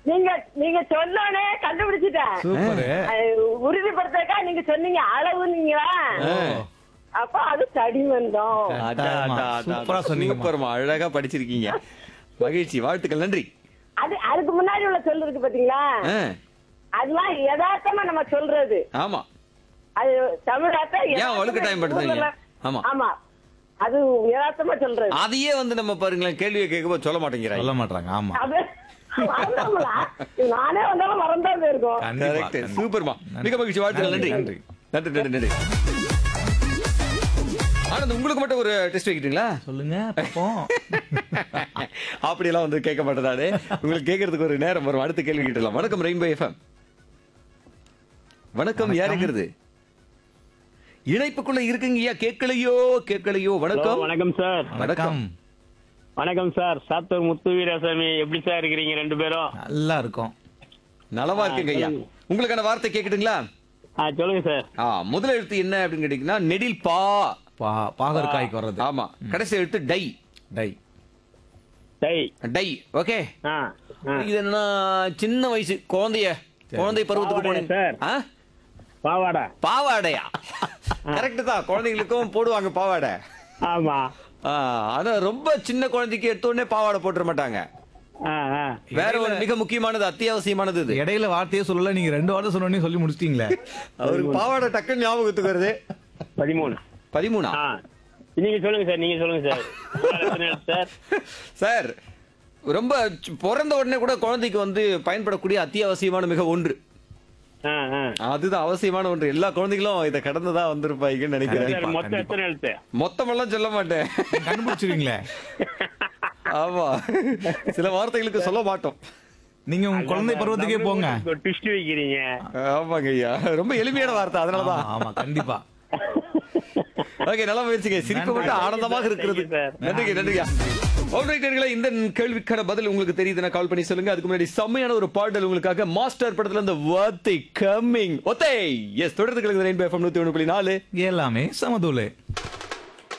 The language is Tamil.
நீங்க நீங்க சொன்னோனே கண்டுபிடிச்சிட்டேன். சூப்பர். உறுதிப்படுத்தக்கா நீங்க சொன்னீங்க அளவுன்னீங்களா? அப்ப அது தடிமந்தம். சூப்பரா சொன்னீங்க. சூப்பர்மா, அழகா படிச்சிருக்கீங்க. மகிழ்ச்சி, வாழ்த்துக்கள், நன்றி. அதுக்கு முன்னாடி உள்ள சொல் இருக்கு பாத்தீங்களா, அதெல்லாம் யதார்த்தமா நம்ம சொல்றது. ஆமா, அது தமிழாக்க ஏன் வலுக்கட்டாயம் படுத்துறீங்க? ஆமா ஆமா, அது யதார்த்தமா சொல்றது. அதையே வந்து நம்ம பாருங்களேன், கேள்வியை கேட்கும்போது சொல்ல மாட்டேங்கிறாங்க. சொல்ல மாட்டாங்க. ஆமா, அது மறந்தாங்களா? நானே வந்தாலும் மறந்தாது இருக்கும். கரெக்ட். சூப்பர்மா, மிக மகிழ்ச்சி, வாழ்த்துக்கள், நன்றி. நன்றி. நன்றி நன்றி நன்றி. ஆனந்த், உங்களுக்கு மட்டும் ஒரு டெஸ்ட் வைக்கிட்டீங்களா? சொல்லுங்க பாப்போம். அப்படியெல்லாம் வந்து கேட்க மாட்டேதானே. உங்களுக்கு கேட்கறதுக்கு ஒரு நேரம் வரும். அடுத்த கேள்வி கேட்டலாம். வணக்கம் ரெயின்போ எஃப்எம். வணக்கம், யார் இருக்கிறது? இணைப்புக்குள்ள இருக்குங்கய்யா. கேட்கலையோ. வணக்கம். வணக்கம் சார். வணக்கம். வணக்கம் சார். சாத்தூர் முத்து வீராசாமி, எப்படி சார் இருக்கிறீங்க ரெண்டு பேரும்? நல்லா இருக்கும். நலமா இருக்குங்க ஐயா. உங்களுக்கான வார்த்தை கேட்கட்டுங்களா? சொல்லுங்க சார். முதல் எழுத்து என்ன அப்படின்னு கேட்டீங்கன்னா நெடில் பா. பாகற்காய்க்கு வர்றது. ஆமா, கடைசி எழுத்து tie. Tie. Tie. Tie. Okay. ஆ, இது என்ன, சின்ன வயசு குழந்தை பருவத்துக்கு போனேன் சார். பாவாடை. பாவாடையா? கரெக்ட் தான், குழந்தைகளுக்கும் போடுவாங்க பாவாடை. ஆமா. ஆனா ரொம்ப சின்ன குழந்தைக்கு எடுத்த உடனே பாவாடை போட்டுற மாட்டாங்க. வேற ஒரு மிக முக்கியமானது, அத்தியாவசியமானது இது. இடையில வார்த்தையே சொல்லல, நீங்க 2 வார்த்தை சொன்னோடனே சொல்லி முடிச்சிட்டீங்களே. அவருக்கு பாவாடை டக்குன்னு ஞாபகத்துக்கு வருது. 13. 13. நீங்க சொல்லுங்க சார். நீங்க சொல்லுங்க சார். சார், ரொம்ப பிறந்த உடனே கூட குழந்தைக்கு வந்து பயன்படக்கூடிய அத்தியாவசியமான மிக ஒன்று. அதுதான் அவசியமான ஒன்று. எல்லா குழந்தைகளும் இதை கடந்துதான் வந்திருப்பாங்கன்னு நினைக்கிறேன். மொத்தம் எத்தனை எழுத்து? மொத்தமெல்லாம் சொல்ல மாட்டேன். கண்டுபிடிச்சிருவீங்களே. ஆமா, சில வார்த்தைகளுக்கு சொல்ல மாட்டோம். நீங்க உங்க குழந்தை பருவத்துக்கே போங்க. ட்விஸ்ட் வைக்கிறீங்க. ஆமாங்க ஐயா, ரொம்ப எளிமையான வார்த்தை, அதனாலதான். ஆமா, கண்டிப்பா. ஓகே, நல்லா முயற்சிங்க. சிரிப்பு மட்டும் ஆனந்தமாக இருக்கிறது. நன்றிங்க. ஆல்ரைட்டர்களே, இந்த கேள்விக்கான பதில் உங்களுக்கு தெரியுதுன்னா கால் பண்ணி சொல்லுங்க. அதுக்கு முன்னாடி செம்மையான ஒரு பாடல் உங்களுக்காக, மாஸ்டர் படத்துல இந்த வார்த்தை கம்மிங் ஒத்தை. எஸ், தொடர்ந்து கேளுங்க ரெயின்போ எஃப்எம் 101.4. எல்லாமே சமதூளே.